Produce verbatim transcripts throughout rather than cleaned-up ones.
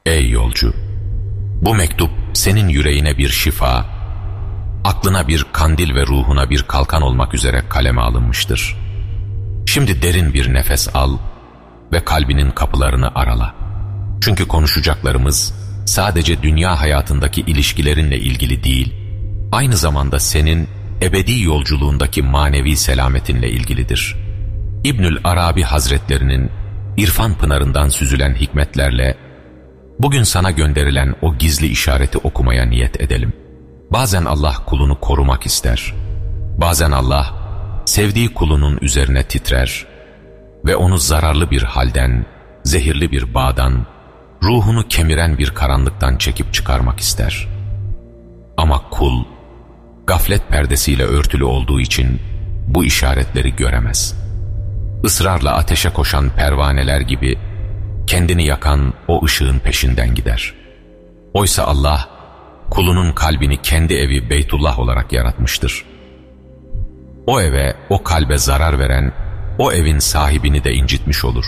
Ey yolcu! Bu mektup senin yüreğine bir şifa, aklına bir kandil ve ruhuna bir kalkan olmak üzere kaleme alınmıştır. Şimdi derin bir nefes al ve kalbinin kapılarını arala. Çünkü konuşacaklarımız sadece dünya hayatındaki ilişkilerinle ilgili değil, aynı zamanda senin ebedi yolculuğundaki manevi selametinle ilgilidir. İbnül Arabi Hazretlerinin irfan pınarından süzülen hikmetlerle bugün sana gönderilen o gizli işareti okumaya niyet edelim. Bazen Allah kulunu korumak ister. Bazen Allah sevdiği kulunun üzerine titrer ve onu zararlı bir halden, zehirli bir bağdan, ruhunu kemiren bir karanlıktan çekip çıkarmak ister. Ama kul gaflet perdesiyle örtülü olduğu için bu işaretleri göremez. Israrla ateşe koşan pervaneler gibi kendini yakan o ışığın peşinden gider. Oysa Allah kulunun kalbini kendi evi Beytullah olarak yaratmıştır. O eve, o kalbe zarar veren o evin sahibini de incitmiş olur.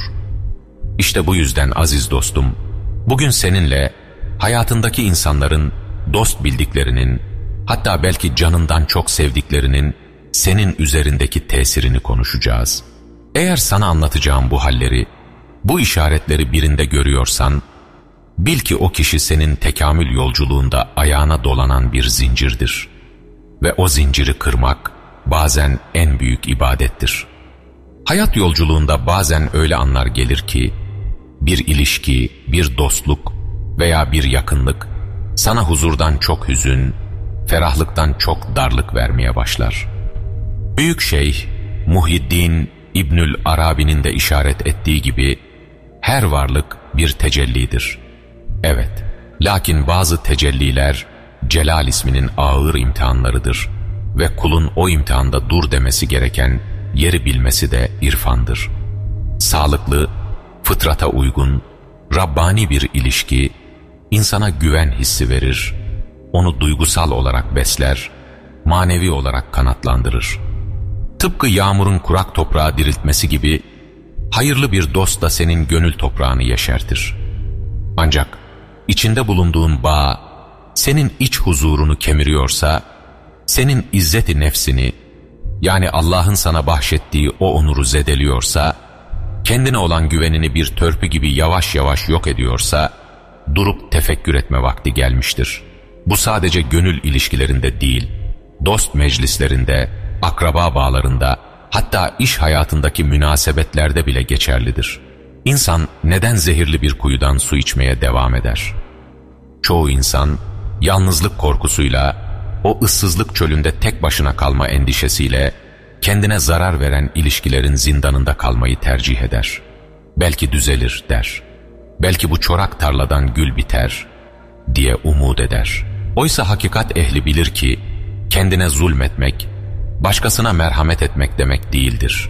İşte bu yüzden aziz dostum, bugün seninle hayatındaki insanların dost bildiklerinin, hatta belki canından çok sevdiklerinin senin üzerindeki tesirini konuşacağız. Eğer sana anlatacağım bu halleri, bu işaretleri birinde görüyorsan, bil ki o kişi senin tekamül yolculuğunda ayağına dolanan bir zincirdir. Ve o zinciri kırmak bazen en büyük ibadettir. Hayat yolculuğunda bazen öyle anlar gelir ki, bir ilişki, bir dostluk veya bir yakınlık sana huzurdan çok hüzün, ferahlıktan çok darlık vermeye başlar. Büyük Şeyh Muhyiddin İbnül Arabi'nin de işaret ettiği gibi, her varlık bir tecellidir. Evet, lakin bazı tecelliler Celal isminin ağır imtihanlarıdır ve kulun o imtihanda dur demesi gereken yeri bilmesi de irfandır. Sağlıklı, fıtrata uygun, Rabbani bir ilişki insana güven hissi verir, onu duygusal olarak besler, manevi olarak kanatlandırır. Tıpkı yağmurun kurak toprağı diriltmesi gibi, hayırlı bir dost da senin gönül toprağını yeşertir. Ancak içinde bulunduğun bağ, senin iç huzurunu kemiriyorsa, senin izzeti nefsini, yani Allah'ın sana bahşettiği o onuru zedeliyorsa, kendine olan güvenini bir törpü gibi yavaş yavaş yok ediyorsa, durup tefekkür etme vakti gelmiştir. Bu sadece gönül ilişkilerinde değil, dost meclislerinde, akraba bağlarında, hatta iş hayatındaki münasebetlerde bile geçerlidir. İnsan neden zehirli bir kuyudan su içmeye devam eder? Çoğu insan yalnızlık korkusuyla, o ıssızlık çölünde tek başına kalma endişesiyle, kendine zarar veren ilişkilerin zindanında kalmayı tercih eder. Belki düzelir der. Belki bu çorak tarladan gül biter diye umut eder. Oysa hakikat ehli bilir ki, kendine zulmetmek, başkasına merhamet etmek demek değildir.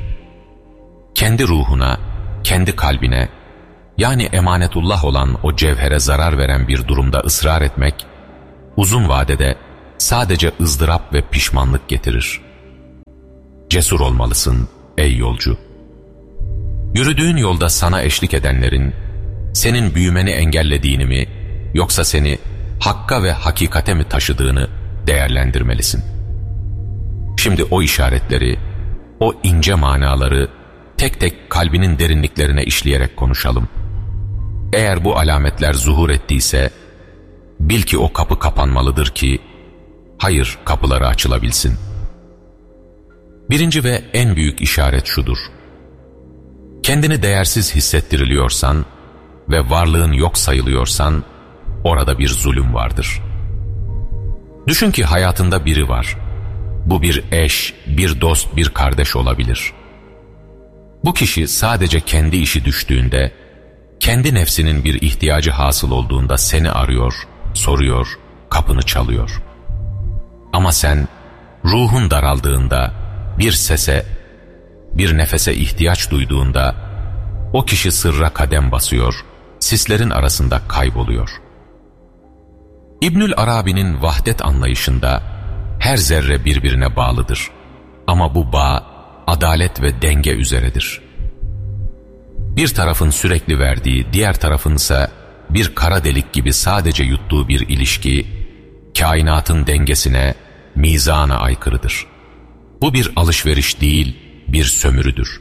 Kendi ruhuna, kendi kalbine, yani emanetullah olan o cevhere zarar veren bir durumda ısrar etmek, uzun vadede sadece ızdırap ve pişmanlık getirir. Cesur olmalısın ey yolcu. Yürüdüğün yolda sana eşlik edenlerin, senin büyümeni engellediğini mi, yoksa seni hakka ve hakikate mi taşıdığını değerlendirmelisin. Şimdi o işaretleri, o ince manaları tek tek kalbinin derinliklerine işleyerek konuşalım. Eğer bu alametler zuhur ettiyse, bil ki o kapı kapanmalıdır ki, hayır kapıları açılabilsin. Birinci ve en büyük işaret şudur: kendini değersiz hissettiriliyorsan ve varlığın yok sayılıyorsan, orada bir zulüm vardır. Düşün ki hayatında biri var. Bu bir eş, bir dost, bir kardeş olabilir. Bu kişi sadece kendi işi düştüğünde, kendi nefsinin bir ihtiyacı hasıl olduğunda seni arıyor, soruyor, kapını çalıyor. Ama sen ruhun daraldığında, bir sese, bir nefese ihtiyaç duyduğunda, o kişi sırra kadem basıyor, sislerin arasında kayboluyor. İbnül Arabi'nin vahdet anlayışında her zerre birbirine bağlıdır. Ama bu bağ adalet ve denge üzeredir. Bir tarafın sürekli verdiği, diğer tarafın ise bir kara delik gibi sadece yuttuğu bir ilişki, kainatın dengesine, mizana aykırıdır. Bu bir alışveriş değil, bir sömürüdür.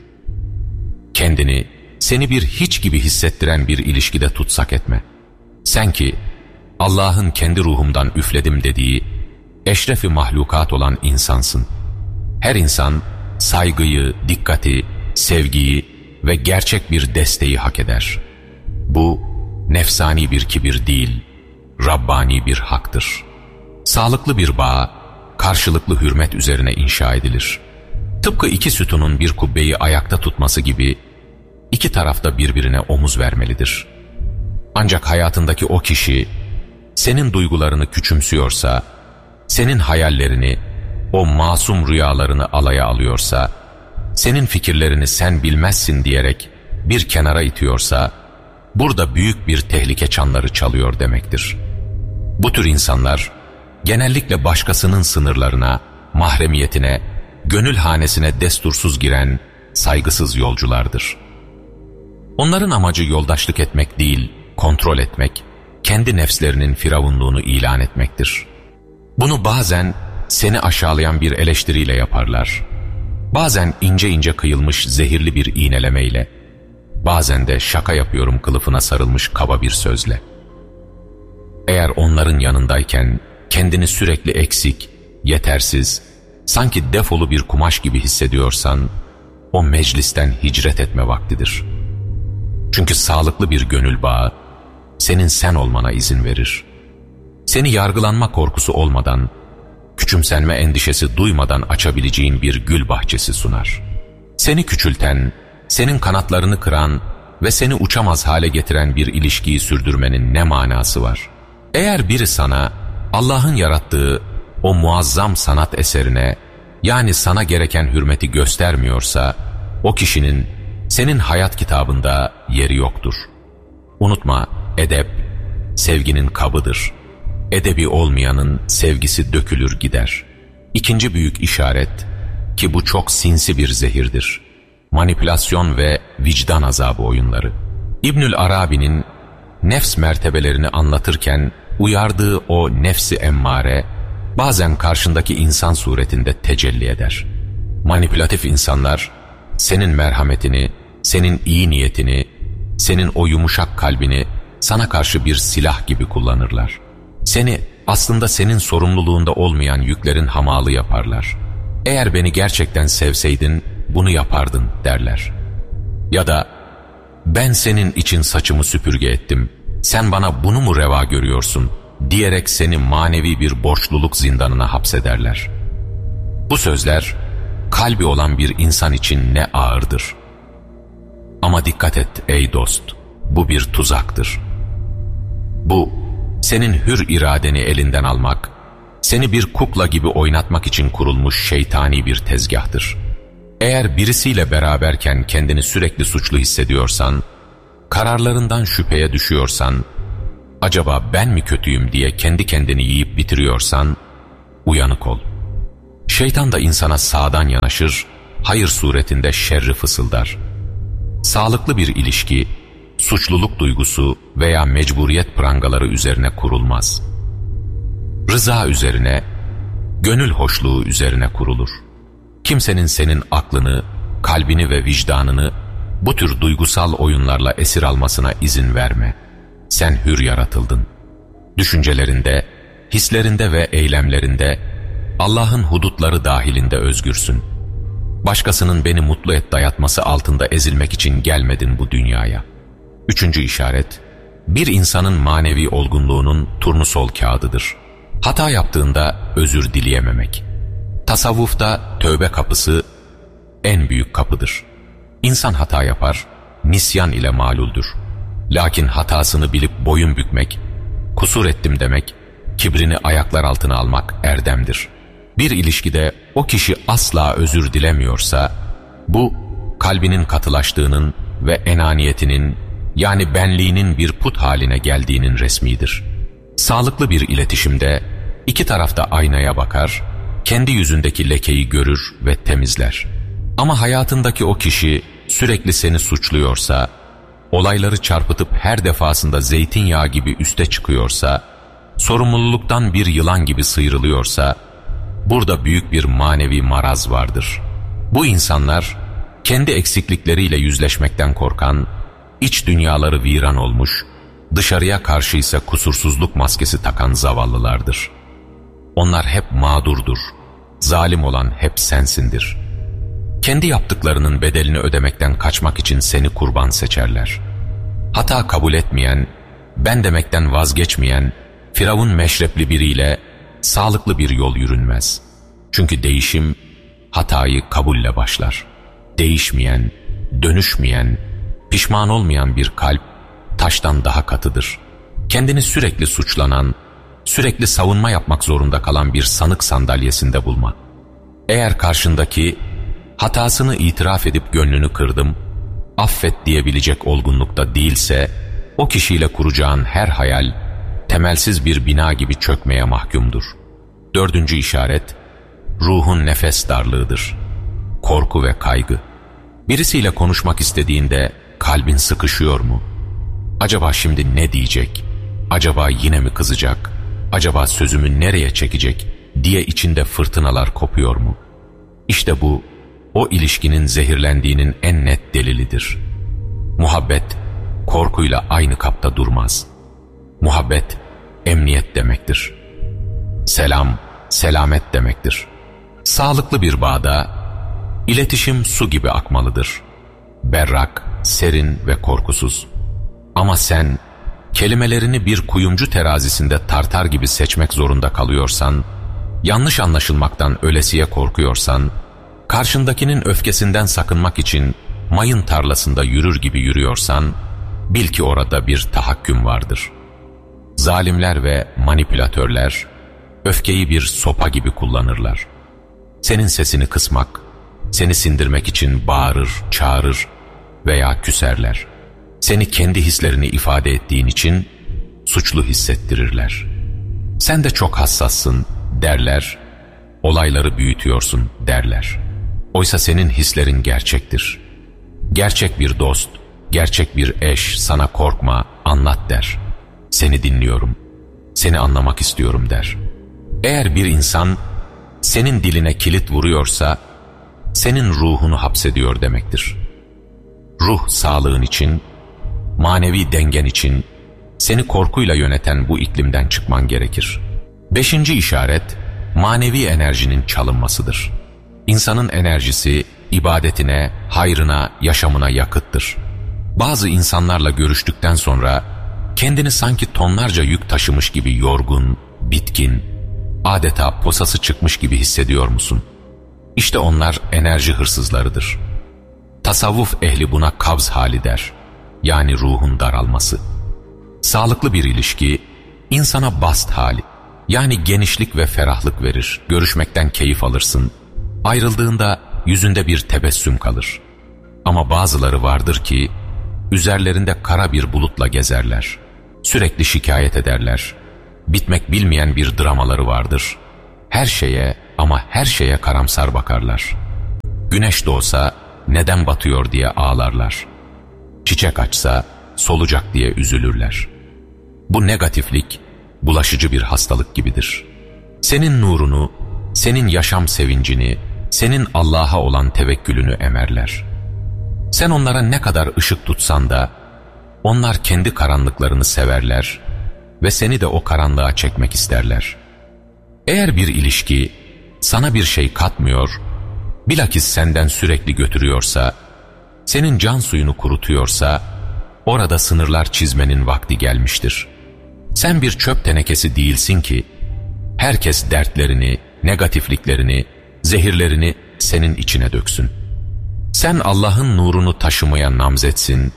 Kendini, seni bir hiç gibi hissettiren bir ilişkide tutsak etme. Sen ki, Allah'ın kendi ruhumdan üfledim dediği, eşrefi mahlukat olan insansın. Her insan, saygıyı, dikkati, sevgiyi ve gerçek bir desteği hak eder. Bu, nefsani bir kibir değil, Rabbani bir haktır. Sağlıklı bir bağ, karşılıklı hürmet üzerine inşa edilir. Tıpkı iki sütunun bir kubbeyi ayakta tutması gibi, iki tarafta birbirine omuz vermelidir. Ancak hayatındaki o kişi, senin duygularını küçümsüyorsa, senin hayallerini, o masum rüyalarını alaya alıyorsa, senin fikirlerini sen bilmezsin diyerek bir kenara itiyorsa, burada büyük bir tehlike çanları çalıyor demektir. Bu tür insanlar, genellikle başkasının sınırlarına, mahremiyetine, gönül hanesine destursuz giren saygısız yolculardır. Onların amacı yoldaşlık etmek değil, kontrol etmek, kendi nefslerinin firavunluğunu ilan etmektir. Bunu bazen seni aşağılayan bir eleştiriyle yaparlar. Bazen ince ince kıyılmış zehirli bir iğnelemeyle, bazen de şaka yapıyorum kılıfına sarılmış kaba bir sözle. Eğer onların yanındayken kendini sürekli eksik, yetersiz, sanki defolu bir kumaş gibi hissediyorsan, o meclisten hicret etme vaktidir. Çünkü sağlıklı bir gönül bağı, senin sen olmana izin verir. Seni yargılanma korkusu olmadan, küçümsenme endişesi duymadan açabileceğin bir gül bahçesi sunar. Seni küçülten, senin kanatlarını kıran ve seni uçamaz hale getiren bir ilişkiyi sürdürmenin ne manası var? Eğer biri sana, Allah'ın yarattığı o muazzam sanat eserine, yani sana gereken hürmeti göstermiyorsa, o kişinin senin hayat kitabında yeri yoktur. Unutma, edep, sevginin kabıdır. Edebi olmayanın sevgisi dökülür gider. İkinci büyük işaret, ki bu çok sinsi bir zehirdir, manipülasyon ve vicdan azabı oyunları. İbnül Arabi'nin nefs mertebelerini anlatırken uyardığı o nefsi emmare, bazen karşındaki insan suretinde tecelli eder. Manipülatif insanlar, senin merhametini, senin iyi niyetini, senin o yumuşak kalbini sana karşı bir silah gibi kullanırlar. Seni aslında senin sorumluluğunda olmayan yüklerin hamalı yaparlar. Eğer beni gerçekten sevseydin bunu yapardın derler. Ya da ben senin için saçımı süpürge ettim, sen bana bunu mu reva görüyorsun diyerek seni manevi bir borçluluk zindanına hapsederler. Bu sözler kalbi olan bir insan için ne ağırdır. Ama dikkat et ey dost, bu bir tuzaktır. Bu, senin hür iradeni elinden almak, seni bir kukla gibi oynatmak için kurulmuş şeytani bir tezgahtır. Eğer birisiyle beraberken kendini sürekli suçlu hissediyorsan, kararlarından şüpheye düşüyorsan, acaba ben mi kötüyüm diye kendi kendini yiyip bitiriyorsan, uyanık ol. Şeytan da insana sağdan yanaşır, hayır suretinde şerri fısıldar. Sağlıklı bir ilişki, suçluluk duygusu veya mecburiyet prangaları üzerine kurulmaz. Rıza üzerine, gönül hoşluğu üzerine kurulur. Kimsenin senin aklını, kalbini ve vicdanını bu tür duygusal oyunlarla esir almasına izin verme. Sen hür yaratıldın. Düşüncelerinde, hislerinde ve eylemlerinde Allah'ın hudutları dahilinde özgürsün. Başkasının beni mutlu et dayatması altında ezilmek için gelmedin bu dünyaya. Üçüncü işaret, bir insanın manevi olgunluğunun turnusol kağıdıdır. Hata yaptığında özür dileyememek. Tasavvufta tövbe kapısı en büyük kapıdır. İnsan hata yapar, nisyan ile maluldür. Lakin hatasını bilip boyun bükmek, kusur ettim demek, kibrini ayaklar altına almak erdemdir. Bir ilişkide o kişi asla özür dilemiyorsa, bu kalbinin katılaştığının ve enaniyetinin, yani benliğinin bir put haline geldiğinin resmidir. Sağlıklı bir iletişimde iki tarafta aynaya bakar, kendi yüzündeki lekeyi görür ve temizler. Ama hayatındaki o kişi sürekli seni suçluyorsa, olayları çarpıtıp her defasında zeytinyağı gibi üste çıkıyorsa, sorumluluktan bir yılan gibi sıyrılıyorsa, burada büyük bir manevi maraz vardır. Bu insanlar, kendi eksiklikleriyle yüzleşmekten korkan, iç dünyaları viran olmuş, dışarıya karşı ise kusursuzluk maskesi takan zavallılardır. Onlar hep mağdurdur, zalim olan hep sensindir. Kendi yaptıklarının bedelini ödemekten kaçmak için seni kurban seçerler. Hata kabul etmeyen, ben demekten vazgeçmeyen, Firavun meşrepli biriyle sağlıklı bir yol yürünmez. Çünkü değişim, hatayı kabulle başlar. Değişmeyen, dönüşmeyen, pişman olmayan bir kalp, taştan daha katıdır. Kendini sürekli suçlanan, sürekli savunma yapmak zorunda kalan bir sanık sandalyesinde bulma. Eğer karşındaki, hatasını itiraf edip gönlünü kırdım, affet diyebilecek olgunlukta değilse, o kişiyle kuracağın her hayal, temelsiz bir bina gibi çökmeye mahkumdur. Dördüncü işaret, ruhun nefes darlığıdır. Korku ve kaygı. Birisiyle konuşmak istediğinde kalbin sıkışıyor mu? Acaba şimdi ne diyecek? Acaba yine mi kızacak? Acaba sözümü nereye çekecek diye içinde fırtınalar kopuyor mu? İşte bu, o ilişkinin zehirlendiğinin en net delilidir. Muhabbet, korkuyla aynı kapta durmaz. Muhabbet, emniyet demektir. Selam, selamet demektir. Sağlıklı bir bağda, iletişim su gibi akmalıdır. Berrak, serin ve korkusuz. Ama sen, kelimelerini bir kuyumcu terazisinde tartar gibi seçmek zorunda kalıyorsan, yanlış anlaşılmaktan ölesiye korkuyorsan, karşındakinin öfkesinden sakınmak için mayın tarlasında yürür gibi yürüyorsan, bil ki orada bir tahakküm vardır. Zalimler ve manipülatörler, öfkeyi bir sopa gibi kullanırlar. Senin sesini kısmak, seni sindirmek için bağırır, çağırır veya küserler. Seni kendi hislerini ifade ettiğin için suçlu hissettirirler. Sen de çok hassassın derler, olayları büyütüyorsun derler. Oysa senin hislerin gerçektir. Gerçek bir dost, gerçek bir eş sana korkma, anlat der. Seni dinliyorum, seni anlamak istiyorum der. Eğer bir insan senin diline kilit vuruyorsa, senin ruhunu hapsediyor demektir. Ruh sağlığın için, manevi dengen için seni korkuyla yöneten bu iklimden çıkman gerekir. Beşinci işaret, manevi enerjinin çalınmasıdır. İnsanın enerjisi, ibadetine, hayrına, yaşamına yakıttır. Bazı insanlarla görüştükten sonra, kendini sanki tonlarca yük taşımış gibi yorgun, bitkin, adeta posası çıkmış gibi hissediyor musun? İşte onlar enerji hırsızlarıdır. Tasavvuf ehli buna kabz hali der. Yani ruhun daralması. Sağlıklı bir ilişki, insana bast hali, yani genişlik ve ferahlık verir. Görüşmekten keyif alırsın. Ayrıldığında yüzünde bir tebessüm kalır. Ama bazıları vardır ki, üzerlerinde kara bir bulutla gezerler. Sürekli şikayet ederler. Bitmek bilmeyen bir dramaları vardır. Her şeye ama her şeye karamsar bakarlar. Güneş doğsa neden batıyor diye ağlarlar. Çiçek açsa solacak diye üzülürler. Bu negatiflik bulaşıcı bir hastalık gibidir. Senin nurunu, senin yaşam sevincini, senin Allah'a olan tevekkülünü emerler. Sen onlara ne kadar ışık tutsan da, onlar kendi karanlıklarını severler ve seni de o karanlığa çekmek isterler. Eğer bir ilişki sana bir şey katmıyor, bilakis senden sürekli götürüyorsa, senin can suyunu kurutuyorsa, orada sınırlar çizmenin vakti gelmiştir. Sen bir çöp tenekesi değilsin ki, herkes dertlerini, negatifliklerini, zehirlerini senin içine döksün. Sen Allah'ın nurunu taşımaya namzetsin,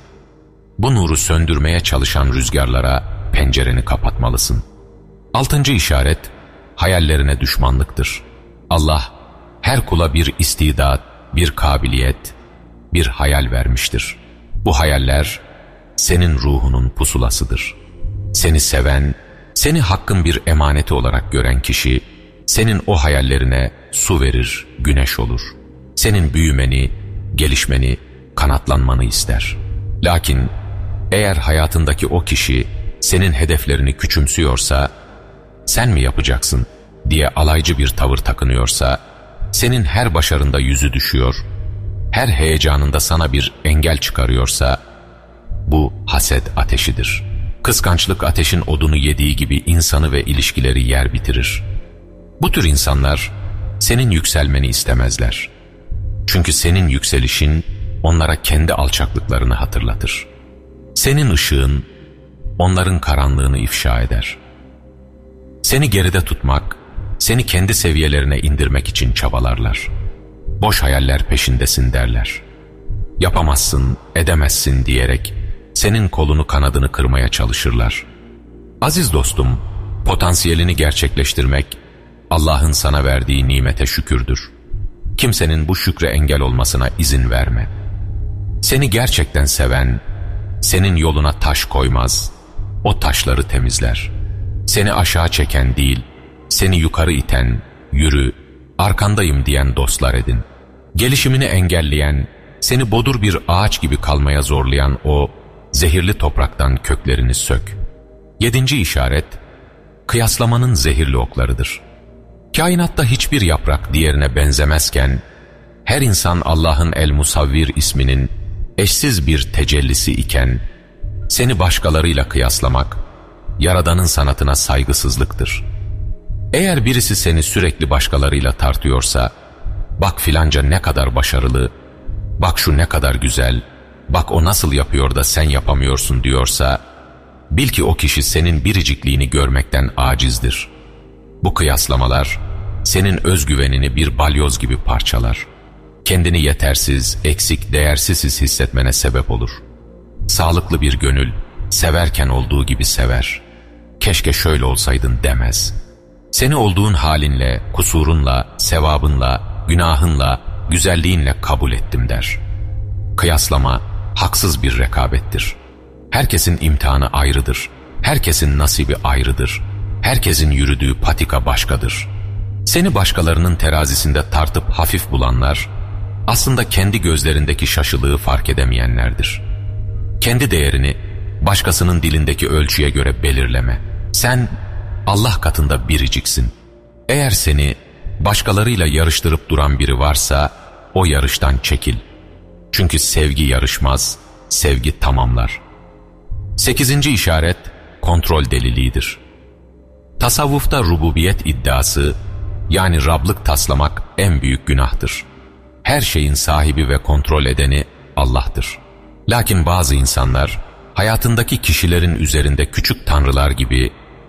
bu nuru söndürmeye çalışan rüzgarlara pencereni kapatmalısın. Altıncı işaret, hayallerine düşmanlıktır. Allah, her kula bir istidat, bir kabiliyet, bir hayal vermiştir. Bu hayaller, senin ruhunun pusulasıdır. Seni seven, seni hakkın bir emaneti olarak gören kişi, senin o hayallerine su verir, güneş olur. Senin büyümeni, gelişmeni, kanatlanmanı ister. Lakin Eğer hayatındaki o kişi senin hedeflerini küçümsüyorsa, sen mi yapacaksın diye alaycı bir tavır takınıyorsa, senin her başarında yüzü düşüyor, her heyecanında sana bir engel çıkarıyorsa, bu haset ateşidir. Kıskançlık ateşin odunu yediği gibi insanı ve ilişkileri yer bitirir. Bu tür insanlar senin yükselmeni istemezler. Çünkü senin yükselişin onlara kendi alçaklıklarını hatırlatır. Senin ışığın onların karanlığını ifşa eder. Seni geride tutmak, seni kendi seviyelerine indirmek için çabalarlar. Boş hayaller peşindesin derler. Yapamazsın, edemezsin diyerek senin kolunu kanadını kırmaya çalışırlar. Aziz dostum, potansiyelini gerçekleştirmek Allah'ın sana verdiği nimete şükürdür. Kimsenin bu şükre engel olmasına izin verme. Seni gerçekten seven, senin yoluna taş koymaz, o taşları temizler. Seni aşağı çeken değil, seni yukarı iten, yürü, arkandayım diyen dostlar edin. Gelişimini engelleyen, seni bodur bir ağaç gibi kalmaya zorlayan o zehirli topraktan köklerini sök. Yedinci işaret, kıyaslamanın zehirli oklarıdır. Kainatta hiçbir yaprak diğerine benzemezken, her insan Allah'ın El-Musavvir isminin eşsiz bir tecellisi iken, seni başkalarıyla kıyaslamak, Yaradan'ın sanatına saygısızlıktır. Eğer birisi seni sürekli başkalarıyla tartıyorsa, bak filanca ne kadar başarılı, bak şu ne kadar güzel, bak o nasıl yapıyor da sen yapamıyorsun diyorsa, bil ki o kişi senin biricikliğini görmekten acizdir. Bu kıyaslamalar, senin özgüvenini bir balyoz gibi parçalar. Kendini yetersiz, eksik, değersiz hissetmene sebep olur. Sağlıklı bir gönül, severken olduğu gibi sever. Keşke şöyle olsaydın demez. Seni olduğun halinle, kusurunla, sevabınla, günahınla, güzelliğinle kabul ettim der. Kıyaslama, haksız bir rekabettir. Herkesin imtihanı ayrıdır. Herkesin nasibi ayrıdır. Herkesin yürüdüğü patika başkadır. Seni başkalarının terazisinde tartıp hafif bulanlar, aslında kendi gözlerindeki şaşılığı fark edemeyenlerdir. Kendi değerini başkasının dilindeki ölçüye göre belirleme. Sen Allah katında biriciksin. Eğer seni başkalarıyla yarıştırıp duran biri varsa, o yarıştan çekil. Çünkü sevgi yarışmaz, sevgi tamamlar. Sekizinci işaret, kontrol deliliğidir. Tasavvufta rububiyet iddiası, yani Rablık taslamak en büyük günahtır. Her şeyin sahibi ve kontrol edeni Allah'tır. Lakin bazı insanlar, hayatındaki kişilerin üzerinde küçük tanrılar gibi,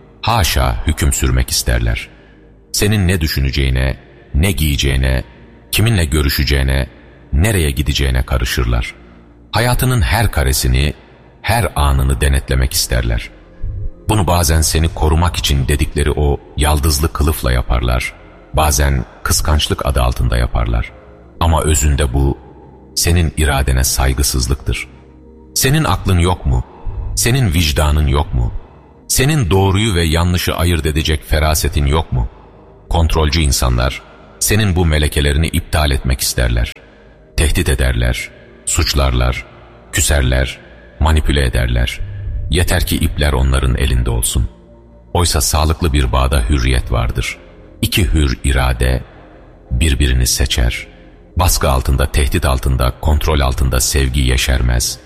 haşa hüküm sürmek isterler. Senin ne düşüneceğine, ne giyeceğine, kiminle görüşeceğine, nereye gideceğine karışırlar. Hayatının her karesini, her anını denetlemek isterler. Bunu bazen seni korumak için dedikleri o yaldızlı kılıfla yaparlar. Bazen kıskançlık adı altında yaparlar. Ama özünde bu, senin iradene saygısızlıktır. Senin aklın yok mu? Senin vicdanın yok mu? Senin doğruyu ve yanlışı ayırt edecek ferasetin yok mu? Kontrolcü insanlar, senin bu melekelerini iptal etmek isterler. Tehdit ederler, suçlarlar, küserler, manipüle ederler. Yeter ki ipler onların elinde olsun. Oysa sağlıklı bir bağda hürriyet vardır. İki hür irade birbirini seçer. Baskı altında, tehdit altında, kontrol altında sevgi yeşermez.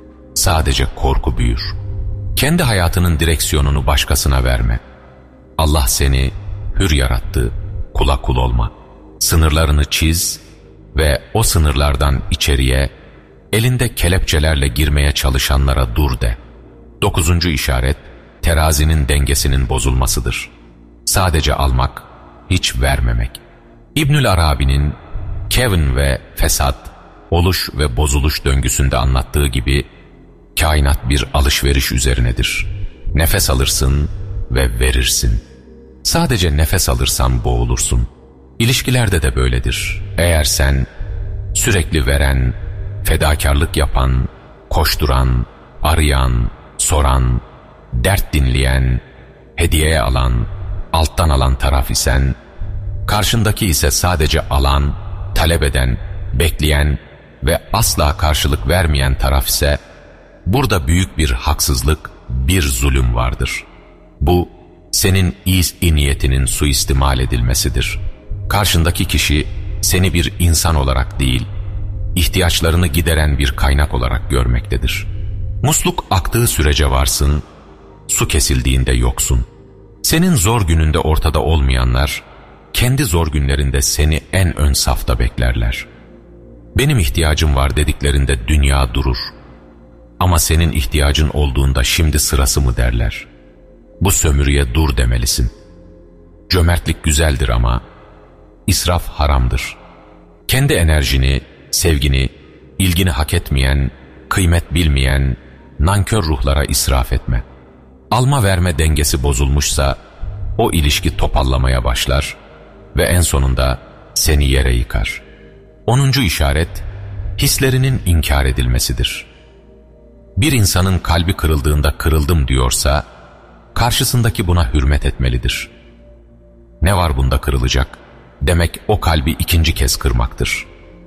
Sadece korku büyür. Kendi hayatının direksiyonunu başkasına verme. Allah seni hür yarattı, kula kul olma. Sınırlarını çiz ve o sınırlardan içeriye, elinde kelepçelerle girmeye çalışanlara dur de. Dokuzuncu işaret, terazinin dengesinin bozulmasıdır. Sadece almak, hiç vermemek. İbnül Arabi'nin Kevn ve fesat, oluş ve bozuluş döngüsünde anlattığı gibi, kainat bir alışveriş üzerinedir. Nefes alırsın ve verirsin. Sadece nefes alırsan boğulursun. İlişkilerde de böyledir. Eğer sen sürekli veren, fedakarlık yapan, koşturan, arayan, soran, dert dinleyen, hediyeye alan, alttan alan taraf isen, karşındaki ise sadece alan, talep eden, bekleyen ve asla karşılık vermeyen taraf ise, burada büyük bir haksızlık, bir zulüm vardır. Bu, senin iyi niyetinin suistimal edilmesidir. Karşındaki kişi seni bir insan olarak değil, ihtiyaçlarını gideren bir kaynak olarak görmektedir. Musluk aktığı sürece varsın, su kesildiğinde yoksun. Senin zor gününde ortada olmayanlar, kendi zor günlerinde seni en ön safta beklerler. Benim ihtiyacım var dediklerinde dünya durur. Ama senin ihtiyacın olduğunda şimdi sırası mı derler. Bu sömürüye dur demelisin. Cömertlik güzeldir ama israf haramdır. Kendi enerjini, sevgini, ilgini hak etmeyen, kıymet bilmeyen, nankör ruhlara israf etme. Alma verme dengesi bozulmuşsa o ilişki topallamaya başlar ve en sonunda seni yere yıkar. Onuncu işaret, hislerinin inkar edilmesidir. Bir insanın kalbi kırıldığında kırıldım diyorsa, karşısındaki buna hürmet etmelidir. Ne var bunda kırılacak? Demek o kalbi ikinci kez kırmaktır.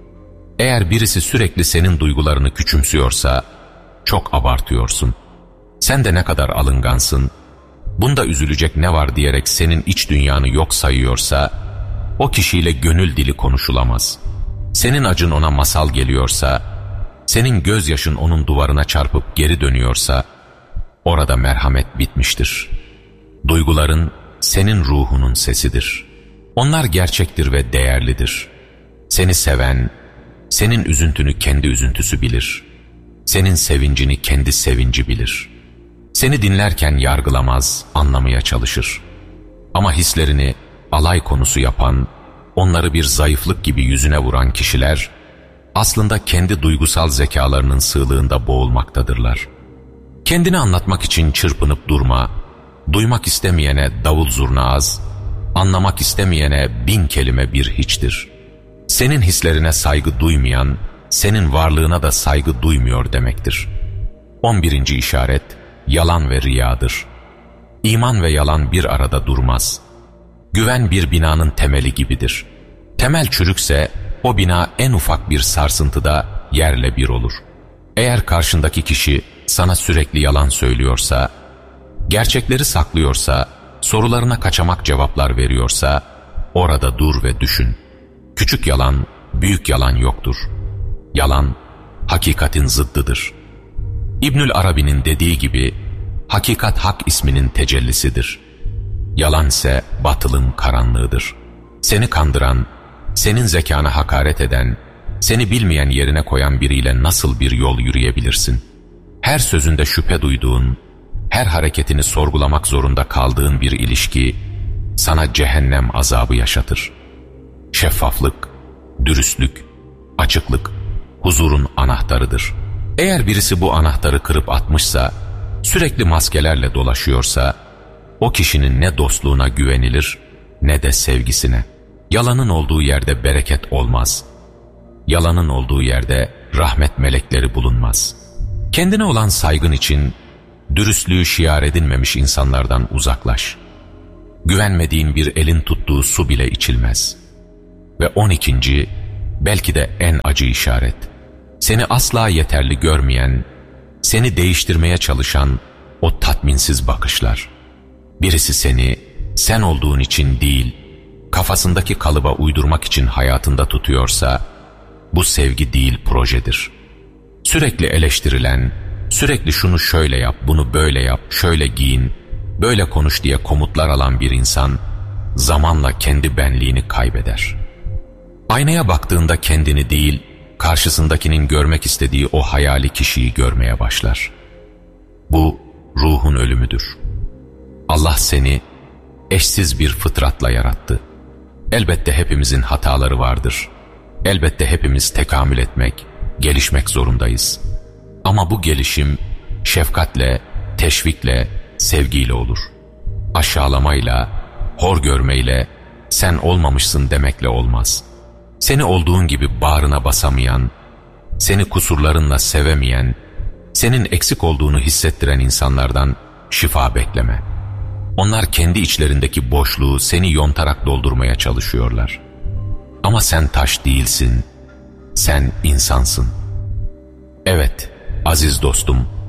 Eğer birisi sürekli senin duygularını küçümsüyorsa, çok abartıyorsun. Sen de ne kadar alıngansın, bunda üzülecek ne var diyerek senin iç dünyanı yok sayıyorsa, o kişiyle gönül dili konuşulamaz. Senin acın ona masal geliyorsa, senin gözyaşın onun duvarına çarpıp geri dönüyorsa, orada merhamet bitmiştir. Duyguların senin ruhunun sesidir. Onlar gerçektir ve değerlidir. Seni seven, senin üzüntünü kendi üzüntüsü bilir. Senin sevincini kendi sevinci bilir. Seni dinlerken yargılamaz, anlamaya çalışır. Ama hislerini alay konusu yapan, onları bir zayıflık gibi yüzüne vuran kişiler, aslında kendi duygusal zekalarının sığlığında boğulmaktadırlar. Kendini anlatmak için çırpınıp durma, duymak istemeyene davul zurna az, anlamak istemeyene bin kelime bir hiçtir. Senin hislerine saygı duymayan, senin varlığına da saygı duymuyor demektir. On birinci işaret, yalan ve riyadır. İman ve yalan bir arada durmaz. Güven bir binanın temeli gibidir. Temel çürükse, o bina en ufak bir sarsıntıda yerle bir olur. Eğer karşındaki kişi sana sürekli yalan söylüyorsa, gerçekleri saklıyorsa, sorularına kaçamak cevaplar veriyorsa, orada dur ve düşün. Küçük yalan, büyük yalan yoktur. Yalan, hakikatin zıddıdır. İbnül Arabi'nin dediği gibi, hakikat hak isminin tecellisidir. Yalan ise batılın karanlığıdır. Seni kandıran, senin zekana hakaret eden, seni bilmeyen yerine koyan biriyle nasıl bir yol yürüyebilirsin? Her sözünde şüphe duyduğun, her hareketini sorgulamak zorunda kaldığın bir ilişki, sana cehennem azabı yaşatır. Şeffaflık, dürüstlük, açıklık, huzurun anahtarıdır. Eğer birisi bu anahtarı kırıp atmışsa, sürekli maskelerle dolaşıyorsa, o kişinin ne dostluğuna güvenilir, ne de sevgisine. Yalanın olduğu yerde bereket olmaz. Yalanın olduğu yerde rahmet melekleri bulunmaz. Kendine olan saygın için, dürüstlüğü şiar edinmemiş insanlardan uzaklaş. Güvenmediğin bir elin tuttuğu su bile içilmez. Ve on ikinci, belki de en acı işaret, seni asla yeterli görmeyen, seni değiştirmeye çalışan o tatminsiz bakışlar. Birisi seni, sen olduğun için değil, kafasındaki kalıba uydurmak için hayatında tutuyorsa, bu sevgi değil projedir. Sürekli eleştirilen, sürekli şunu şöyle yap, bunu böyle yap, şöyle giyin, böyle konuş diye komutlar alan bir insan, zamanla kendi benliğini kaybeder. Aynaya baktığında kendini değil, karşısındakinin görmek istediği o hayali kişiyi görmeye başlar. Bu, ruhun ölümüdür. Allah seni eşsiz bir fıtratla yarattı. Elbette hepimizin hataları vardır. Elbette hepimiz tekamül etmek, gelişmek zorundayız. Ama bu gelişim şefkatle, teşvikle, sevgiyle olur. Aşağılamayla, hor görmeyle, sen olmamışsın demekle olmaz. Seni olduğun gibi bağrına basamayan, seni kusurlarınla sevemeyen, senin eksik olduğunu hissettiren insanlardan şifa bekleme. Onlar kendi içlerindeki boşluğu seni yontarak doldurmaya çalışıyorlar. Ama sen taş değilsin, sen insansın. Evet, aziz dostum,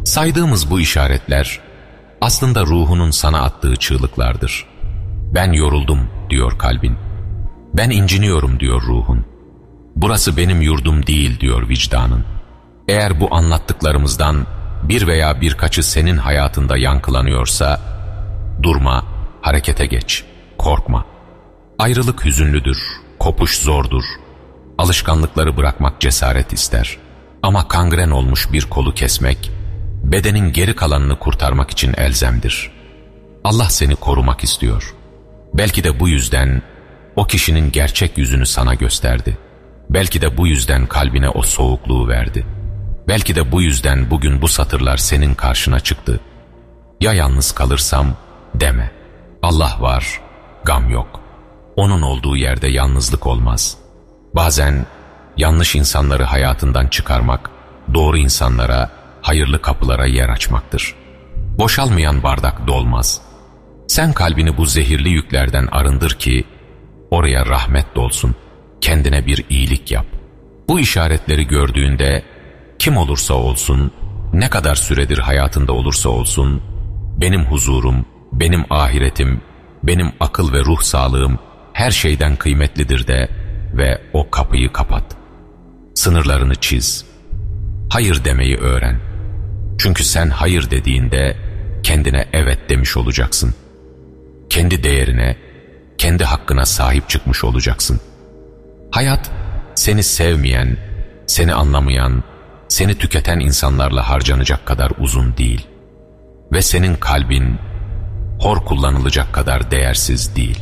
Saydığımız bu işaretler aslında ruhunun sana attığı çığlıklardır. Ben yoruldum diyor kalbin. Ben inciniyorum diyor ruhun. Burası benim yurdum değil diyor vicdanın. Eğer bu anlattıklarımızdan bir veya birkaçı senin hayatında yankılanıyorsa, durma, harekete geç, korkma. Ayrılık hüzünlüdür, kopuş zordur. Alışkanlıkları bırakmak cesaret ister. Ama kangren olmuş bir kolu kesmek, bedenin geri kalanını kurtarmak için elzemdir. Allah seni korumak istiyor. Belki de bu yüzden o kişinin gerçek yüzünü sana gösterdi. Belki de bu yüzden kalbine o soğukluğu verdi. Belki de bu yüzden bugün bu satırlar senin karşına çıktı. Ya yalnız kalırsam deme. Allah var, gam yok. Onun olduğu yerde yalnızlık olmaz. Bazen yanlış insanları hayatından çıkarmak, doğru insanlara, hayırlı kapılara yer açmaktır. Boşalmayan bardak dolmaz. Sen kalbini bu zehirli yüklerden arındır ki oraya rahmet dolsun. Kendine bir iyilik yap. Bu işaretleri gördüğünde kim olursa olsun, ne kadar süredir hayatında olursa olsun, benim huzurum, benim ahiretim, benim akıl ve ruh sağlığım her şeyden kıymetlidir de ve o kapıyı kapat. Sınırlarını çiz. Hayır demeyi öğren. Çünkü sen hayır dediğinde kendine evet demiş olacaksın. Kendi değerine, kendi hakkına sahip çıkmış olacaksın. Hayat seni sevmeyen, seni anlamayan, seni tüketen insanlarla harcanacak kadar uzun değil. Ve senin kalbin hor kullanılacak kadar değersiz değil.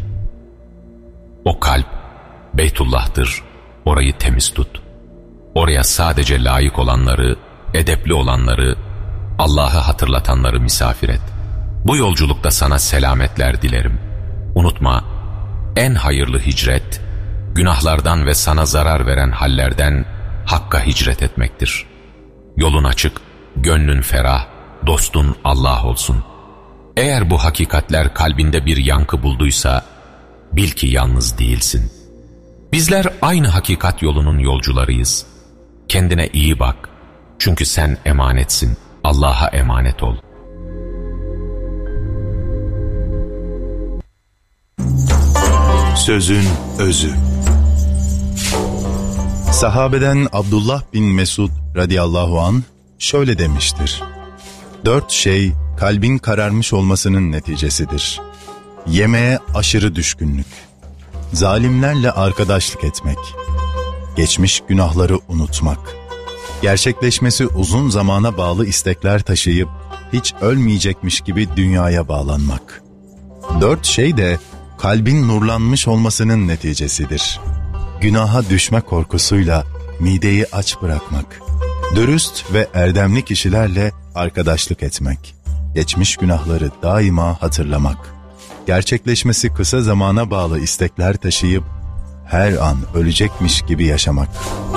O kalp Beytullah'tır, orayı temiz tut. Oraya sadece layık olanları, edepli olanları, Allah'ı hatırlatanları misafir et. Bu yolculukta sana selametler dilerim. Unutma, en hayırlı hicret, günahlardan ve sana zarar veren hallerden Hakk'a hicret etmektir. Yolun açık, gönlün ferah, dostun Allah olsun. Eğer bu hakikatler kalbinde bir yankı bulduysa, bil ki yalnız değilsin. Bizler aynı hakikat yolunun yolcularıyız. Kendine iyi bak, çünkü sen emanetsin. Allah'a emanet ol. Sözün özü. Sahabeden Abdullah bin Mesud radıyallahu anh şöyle demiştir: Dört şey kalbin kararmış olmasının neticesidir. Yemeğe aşırı düşkünlük, zalimlerle arkadaşlık etmek, geçmiş günahları unutmak, gerçekleşmesi uzun zamana bağlı istekler taşıyıp hiç ölmeyecekmiş gibi dünyaya bağlanmak. Dört şey de kalbin nurlanmış olmasının neticesidir. Günaha düşme korkusuyla mideyi aç bırakmak, dürüst ve erdemli kişilerle arkadaşlık etmek, geçmiş günahları daima hatırlamak, gerçekleşmesi kısa zamana bağlı istekler taşıyıp her an ölecekmiş gibi yaşamak.